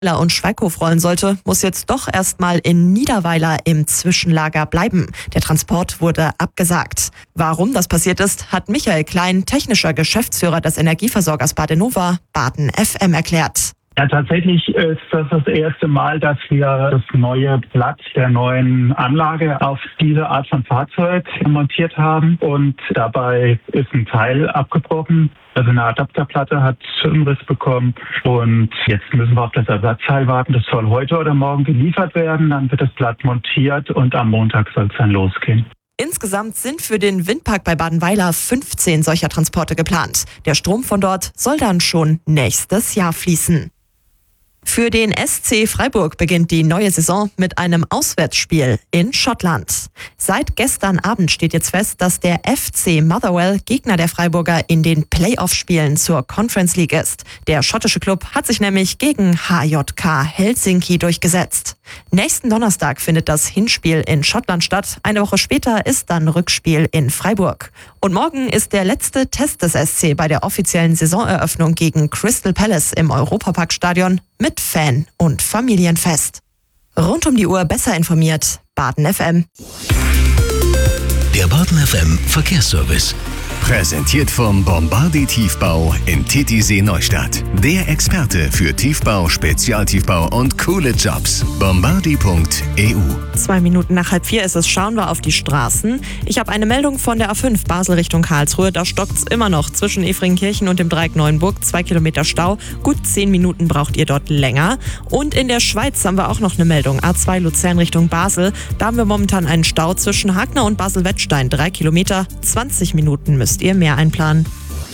und Schweighof rollen sollte, muss jetzt doch erstmal in Niederweiler im Zwischenlager bleiben. Der Transport wurde abgesagt. Warum das passiert ist, hat Michael Klein, technischer Geschäftsführer des Energieversorgers Badenova, Baden FM, erklärt. Ja, tatsächlich ist das erste Mal, dass wir das neue Blatt der neuen Anlage auf diese Art von Fahrzeug montiert haben. Und dabei ist ein Teil abgebrochen. Also eine Adapterplatte hat einen Riss bekommen. Und jetzt müssen wir auf das Ersatzteil warten. Das soll heute oder morgen geliefert werden. Dann wird das Blatt montiert und am Montag soll es dann losgehen. Insgesamt sind für den Windpark bei Badenweiler 15 solcher Transporte geplant. Der Strom von dort soll dann schon nächstes Jahr fließen. Für den SC Freiburg beginnt die neue Saison mit einem Auswärtsspiel in Schottland. Seit gestern Abend steht jetzt fest, dass der FC Motherwell Gegner der Freiburger in den Playoff-Spielen zur Conference League ist. Der schottische Club hat sich nämlich gegen HJK Helsinki durchgesetzt. Nächsten Donnerstag findet das Hinspiel in Schottland statt. Eine Woche später ist dann Rückspiel in Freiburg. Und morgen ist der letzte Test des SC bei der offiziellen Saisoneröffnung gegen Crystal Palace im Europaparkstadion mit Fan- und Familienfest. Rund um die Uhr besser informiert, Baden FM. Der Baden FM Verkehrsservice. Präsentiert vom Bombardier Tiefbau in Titisee Neustadt. Der Experte für Tiefbau, Spezialtiefbau und coole Jobs. Bombardier.eu. 2 Minuten nach 3:30 ist es. Schauen wir auf die Straßen. Ich habe eine Meldung von der A5 Basel Richtung Karlsruhe. Da stockt's immer noch zwischen Efringkirchen und dem Dreieck Neuenburg. 2 Kilometer Stau. Gut 10 Minuten braucht ihr dort länger. Und in der Schweiz haben wir auch noch eine Meldung. A2 Luzern Richtung Basel. Da haben wir momentan einen Stau zwischen Hagner und Basel-Wettstein. 3 Kilometer, 20 Minuten müsst ihr mehr einplanen.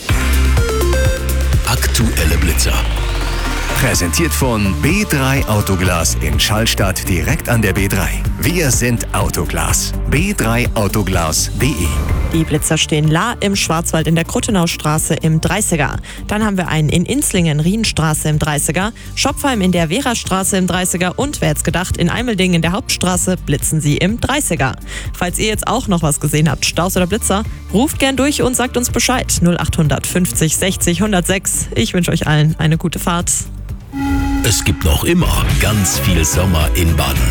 Aktuelle Blitzer. Präsentiert von B3 Autoglas in Schallstadt direkt an der B3. Wir sind Autoglas. b3autoglas.de. Die Blitzer stehen La im Schwarzwald in der Kruttenaustraße im 30er. Dann haben wir einen in Inzlingen, Rienstraße im 30er, Schopfheim in der Wehrastraße im 30er und, wer hätte gedacht, in Eimeldingen in der Hauptstraße blitzen sie im 30er. Falls ihr jetzt auch noch was gesehen habt, Staus oder Blitzer, ruft gern durch und sagt uns Bescheid. 0800 50 60 106. Ich wünsche euch allen eine gute Fahrt. Es gibt noch immer ganz viel Sommer in Baden.